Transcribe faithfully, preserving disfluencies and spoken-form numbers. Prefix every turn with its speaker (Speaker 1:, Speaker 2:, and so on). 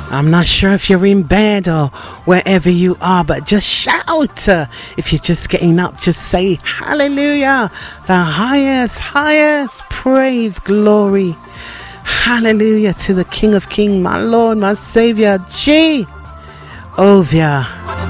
Speaker 1: I'm not sure if you're in bed or wherever you are, but just shout. Uh, if you're just getting up, just say hallelujah. The highest, highest praise, glory. Hallelujah to the King of Kings, my Lord, my Savior, Jehovah.